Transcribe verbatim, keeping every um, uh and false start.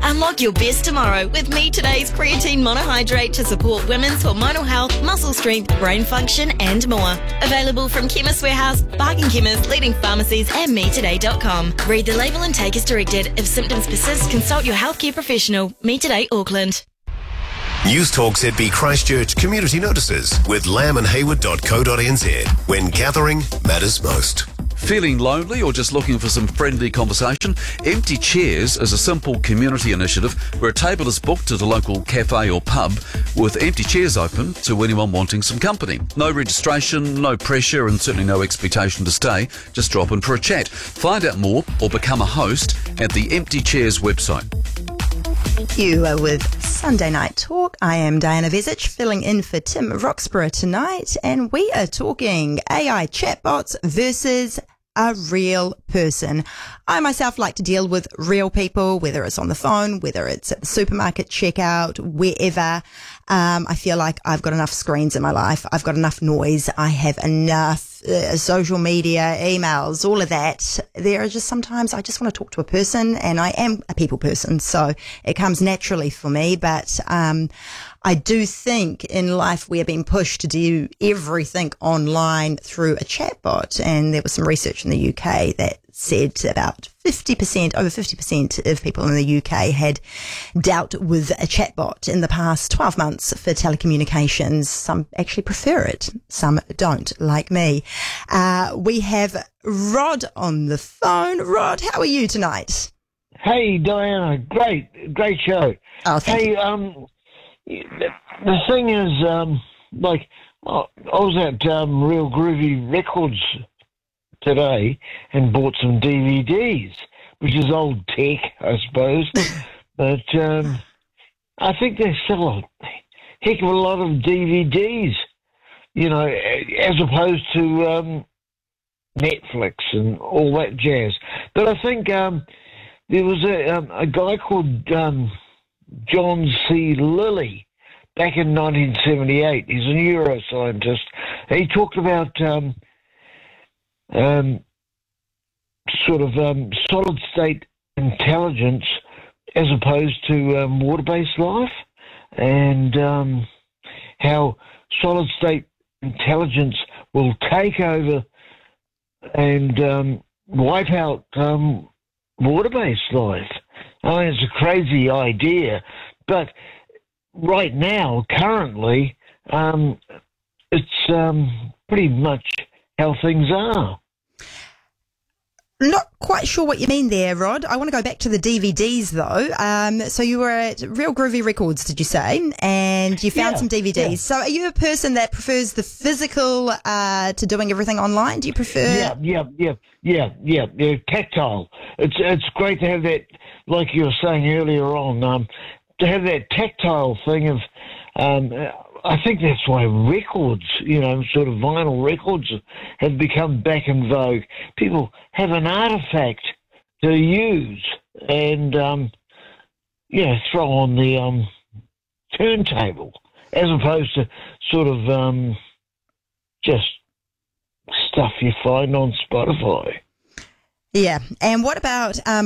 Unlock your best tomorrow with Me Today's Creatine Monohydrate to support women's hormonal health, muscle strength, brain function and more. Available from Chemist Warehouse, Bargain Chemist, leading pharmacies and me today dot com. Read the label and take as directed. If symptoms persist, consult your healthcare professional. Me Today Auckland. News Talk Z B Christchurch Community Notices with lamb and hayward dot co dot n z when gathering matters most. Feeling lonely or just looking for some friendly conversation? Empty Chairs is a simple community initiative where a table is booked at a local cafe or pub with empty chairs open to anyone wanting some company. No registration, no pressure and certainly no expectation to stay. Just drop in for a chat. Find out more or become a host at the Empty Chairs website. You are with Sunday Night Talk. I am Diana Vezic, filling in for Tim Roxburgh tonight, and we are talking A I chatbots versus a real person. I myself like to deal with real people, whether it's on the phone, whether it's at the supermarket checkout, wherever. Um, I feel like I've got enough screens in my life. I've got enough noise. I have enough uh, social media, emails, all of that. There are just sometimes I just want to talk to a person, and I am a people person, so it comes naturally for me. But um, I do think in life we are being pushed to do everything online through a chatbot, and there was some research in the U K that said about fifty percent, over fifty percent of people in the U K had dealt with a chatbot in the past twelve months for telecommunications. Some actually prefer it, some don't, like me. Uh, we have Rod on the phone. Rod, how are you tonight? Hey, Diana, great, great show. Oh, thank hey, you. um, the, the thing is, um, like, I was at um, Real Groovy Records today and bought some D V Ds, which is old tech, I suppose. But um, I think they sell a heck of a lot of D V Ds, you know, as opposed to um, Netflix and all that jazz. But I think um, there was a, um, a guy called um, John C. Lilly back in nineteen seventy-eight. He's a neuroscientist. He talked about um, um, sort of um, solid-state intelligence as opposed to um, water-based life, and um, how solid-state intelligence will take over and um, wipe out um, water-based life. I mean, it's a crazy idea, but right now, currently, um, it's um, pretty much how things are. Not quite sure what you mean there, Rod. I want to go back to the D V Ds, though. Um, so you were at Real Groovy Records, did you say? And you found Yeah, some D V Ds. yeah. So are you a person that prefers the physical uh, to doing everything online? Do you prefer... Yeah, yeah, yeah, yeah, yeah, yeah, tactile. It's it's great to have that, like you were saying earlier on, um, to have that tactile thing of, um, I think that's why records, you know, sort of vinyl records have become back in vogue. People have an artifact to use and, um, yeah, throw on the um, turntable as opposed to sort of um, just stuff you find on Spotify. Yeah. And what about... Um,